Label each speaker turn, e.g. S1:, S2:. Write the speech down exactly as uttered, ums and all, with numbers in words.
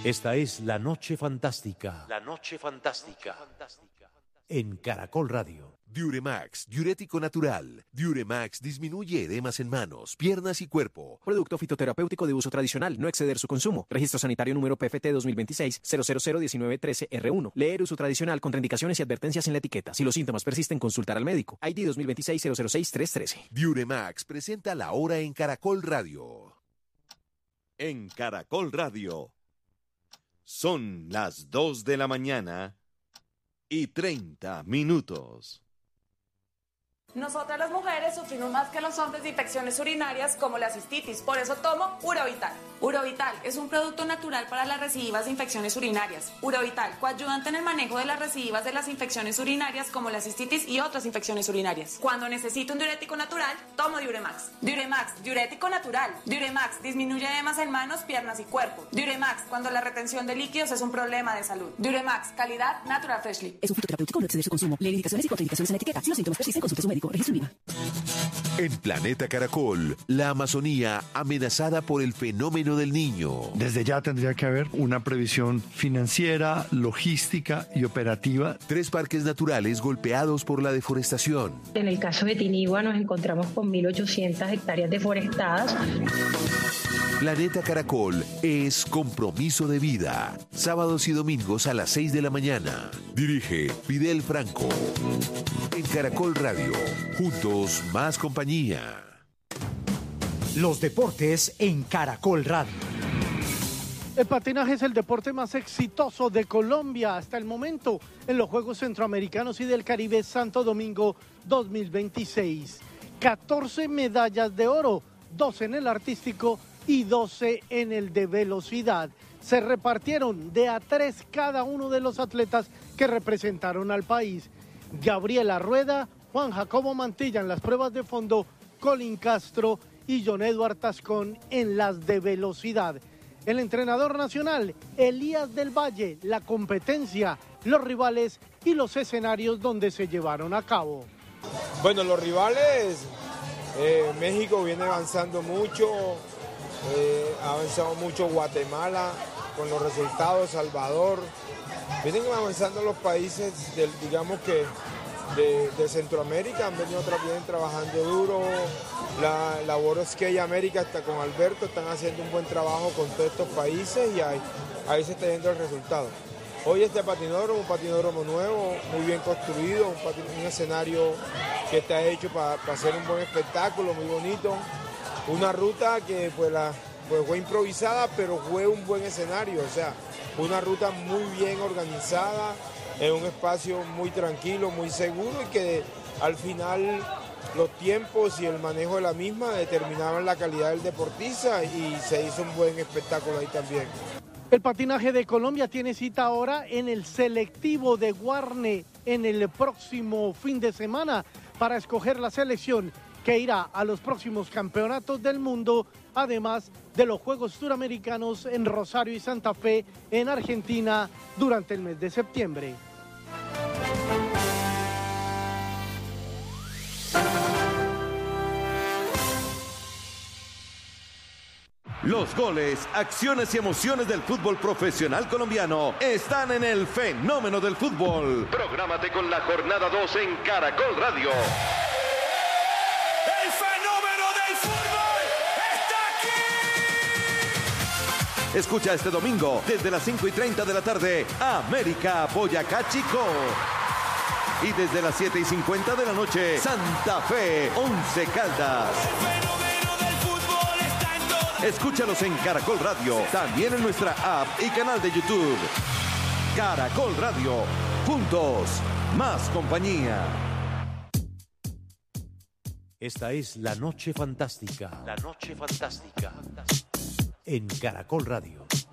S1: Esta es La Noche Fantástica.
S2: La Noche Fantástica.
S1: En Caracol Radio.
S3: Diuremax, diurético natural. Diuremax disminuye edemas en manos, piernas y cuerpo.
S4: Producto fitoterapéutico de uso tradicional, no exceder su consumo. Registro sanitario número P F T dos mil veintiséis cero cero cero diecinueve trece R uno. Leer uso tradicional, contraindicaciones y advertencias en la etiqueta. Si los síntomas persisten, consultar al médico. I D dos mil veintiséis cero cero seis tres trece.
S3: Diuremax presenta La Hora en Caracol Radio.
S5: En Caracol Radio. Son las dos de la mañana y treinta minutos.
S6: Nosotras las mujeres sufrimos más que los hombres de infecciones urinarias como la cistitis, por eso tomo Urovital. Urovital es un producto natural para las recidivas de infecciones urinarias. Urovital, coayudante en el manejo de las recidivas de las infecciones urinarias como la cistitis y otras infecciones urinarias. Cuando necesito un diurético natural, tomo Diuremax. Diuremax, diurético natural. Diuremax disminuye edemas en manos, piernas y cuerpo. Diuremax, cuando la retención de líquidos es un problema de salud. Diuremax, calidad Natural Freshly.
S7: Es un fitoterapéutico, no exceder su consumo. Leer indicaciones y contraindicaciones en la etiqueta. Si los síntomas persisten, consulte a su médico. Registro INVIMA.
S3: En Planeta Caracol, la Amazonía amenazada por el fenómeno del niño.
S8: Desde ya tendría que haber una previsión financiera, logística y operativa.
S3: Tres parques naturales golpeados por la deforestación.
S9: En el caso de Tinigua nos encontramos con mil ochocientas hectáreas deforestadas.
S3: Planeta Caracol es compromiso de vida. Sábados y domingos a las seis de la mañana. Dirige Fidel Franco. En Caracol Radio. Juntos, más compañía.
S10: Los deportes en Caracol Radio.
S11: El patinaje es el deporte más exitoso de Colombia hasta el momento en los Juegos Centroamericanos y del Caribe Santo Domingo dos mil veintiséis. catorce medallas de oro, doce en el artístico y doce en el de velocidad. Se repartieron de a tres cada uno de los atletas que representaron al país. Gabriela Rueda, Juan Jacobo Mantilla en las pruebas de fondo, Colin Castro y John Eduard Tascón en las de velocidad. El entrenador nacional, Elías del Valle, la competencia, los rivales y los escenarios donde se llevaron a cabo.
S12: Bueno, los rivales, eh, México viene avanzando mucho, eh, ha avanzado mucho Guatemala con los resultados, Salvador. Vienen avanzando los países, del, digamos que de, de Centroamérica, han venido vienen trabajando duro. La, la World Skate América está con Alberto, están haciendo un buen trabajo con todos estos países y ahí, ahí se está viendo el resultado. Hoy este patinódromo, un patinódromo nuevo, muy bien construido, un, patin, un escenario que está hecho para pa hacer un buen espectáculo, muy bonito. Una ruta que pues, la, pues fue improvisada, pero fue un buen escenario, o sea, una ruta muy bien organizada, en un espacio muy tranquilo, muy seguro y que al final los tiempos y el manejo de la misma determinaban la calidad del deportista y se hizo un buen espectáculo ahí también.
S11: El patinaje de Colombia tiene cita ahora en el selectivo de Guarne en el próximo fin de semana para escoger la selección que irá a los próximos campeonatos del mundo, además de los Juegos Suramericanos en Rosario y Santa Fe en Argentina durante el mes de septiembre.
S5: Los goles, acciones y emociones del fútbol profesional colombiano están en el fenómeno del fútbol. Prográmate con la jornada dos en Caracol Radio.
S13: ¡El fenómeno del fútbol está aquí!
S5: Escucha este domingo desde las cinco y treinta de la tarde América Boyacá Chico. Y desde las siete y cincuenta de la noche Santa Fe Once Caldas. Escúchalos en Caracol Radio, también en nuestra app y canal de YouTube. Caracol Radio, juntos, más compañía.
S1: Esta es La Noche Fantástica.
S2: La Noche Fantástica.
S1: En Caracol Radio.